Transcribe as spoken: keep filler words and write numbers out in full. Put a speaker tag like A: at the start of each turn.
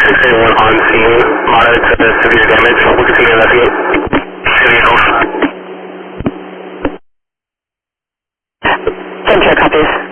A: six eight one on scene, moderate to severe damage. We'll continue to investigate.
B: ten check copies.